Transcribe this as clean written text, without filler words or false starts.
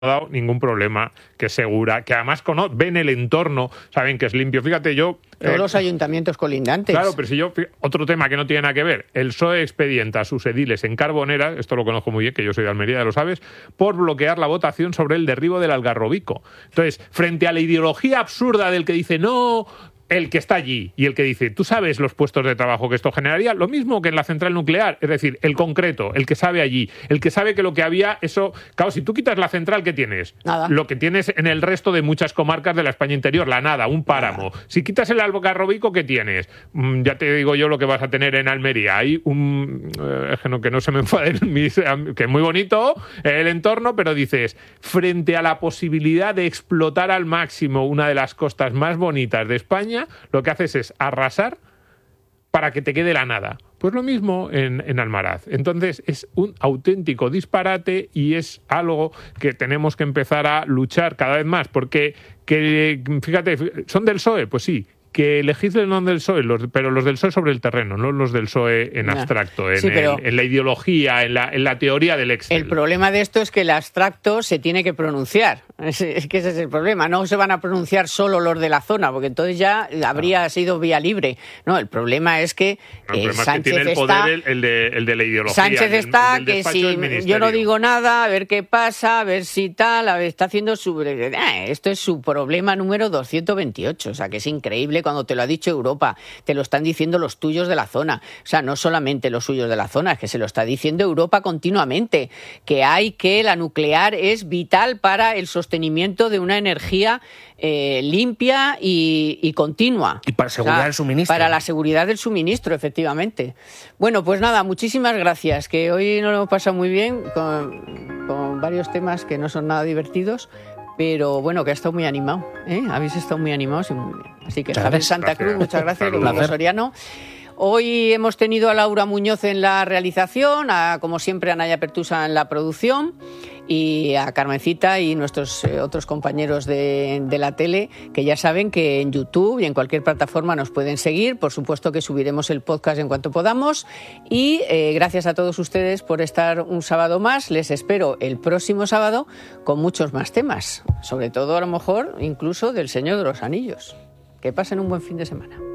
dado ningún problema, que es segura, que además ven el entorno, saben que es limpio. Fíjate, yo... Todos los ayuntamientos colindantes. Claro, pero si yo... Otro tema que no tiene nada que ver. El PSOE expedienta a sus ediles en Carbonera, esto lo conozco muy bien, que yo soy de Almería, ya lo sabes, por bloquear la votación sobre el derribo del Algarrobico. Entonces, frente a la ideología absurda del que dice no... El que está allí y el que dice, tú sabes los puestos de trabajo que esto generaría, lo mismo que en la central nuclear, es decir, el concreto, el que sabe allí, el que sabe que lo que había, eso, claro, si tú quitas la central, ¿qué tienes? Nada. Lo que tienes en el resto de muchas comarcas de la España interior, la nada, un páramo. Nada. Si quitas el Algarrobico, ¿qué tienes? Ya te digo yo lo que vas a tener en Almería. Hay que no se me enfaden, que es muy bonito el entorno, pero dices, frente a la posibilidad de explotar al máximo una de las costas más bonitas de España, lo que haces es arrasar para que te quede la nada. Pues lo mismo en Almaraz. Entonces es un auténtico disparate y es algo que tenemos que empezar a luchar cada vez más, porque, fíjate, ¿son del PSOE? Pues sí. Que legislen no del PSOE, pero los del PSOE sobre el terreno, no los del PSOE en abstracto, en la ideología, en la teoría del Excel. El problema de esto es que el abstracto se tiene que pronunciar. Es que ese es el problema. No se van a pronunciar solo los de la zona, porque entonces ya habría sido vía libre. No, el problema es que Sánchez tiene el poder el de la ideología. Sánchez está que si yo no digo nada, a ver qué pasa, a ver si tal, a ver, está haciendo esto es su problema número 228, o sea que es increíble. Cuando te lo ha dicho Europa, te lo están diciendo los tuyos de la zona. O sea, no solamente los suyos de la zona, es que se lo está diciendo Europa continuamente, que la nuclear es vital para el sostenimiento de una energía limpia y continua. Y para la seguridad del suministro. Para la seguridad del suministro, efectivamente. Bueno, pues nada, muchísimas gracias, que hoy nos lo hemos pasado muy bien con varios temas que no son nada divertidos. Pero bueno, que ha estado muy animado, ¿eh? Habéis estado muy animados y muy bien. Así que Javier Santa Cruz, muchas gracias, Domingo Soriano. Hoy hemos tenido a Laura Muñoz en la realización, como siempre a Naya Pertusa en la producción y a Carmencita y nuestros otros compañeros de la tele, que ya saben que en YouTube y en cualquier plataforma nos pueden seguir. Por supuesto que subiremos el podcast en cuanto podamos y gracias a todos ustedes por estar un sábado más. Les espero el próximo sábado con muchos más temas, sobre todo a lo mejor incluso del Señor de los Anillos. Que pasen un buen fin de semana.